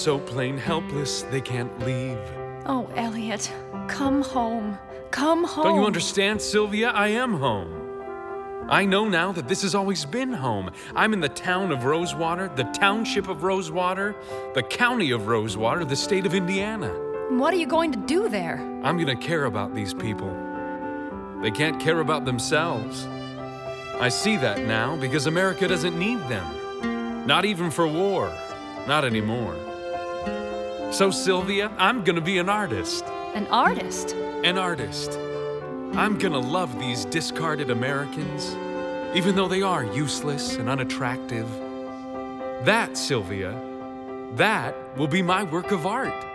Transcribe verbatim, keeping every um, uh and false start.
So plain helpless, they can't leave. Oh, Elliot, come home. Come home. Don't you understand, Sylvia? I am home. I know now that this has always been home. I'm in the town of Rosewater, the township of Rosewater, the county of Rosewater, the state of Indiana. What are you going to do there? I'm gonna care about these people. They can't care about themselves. I see that now because America doesn't need them. Not even for war. Not anymore. So, Sylvia, I'm gonna be an artist. An artist? An artist. I'm gonna love these discarded Americans, even though they are useless and unattractive. That, Sylvia, that will be my work of art.